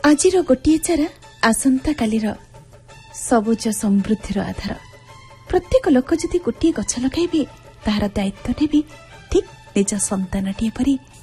ଆଜିର ଗୋଟିଏ ଚାରା ଆସନ୍ତା କାଲିର ସବୁଜ ସମୃଦ୍ଧିର ଆଧାର। ପ୍ରତ୍ୟେକ ଲୋକ ଯଦି ଗୋଟିଏ ଗଛ ଲଗାଇବେ ତାହାର ଦାୟିତ୍ୱ ନେବେ ଠିକ୍ ନିଜ ସନ୍ତାନଟିଏ ପରି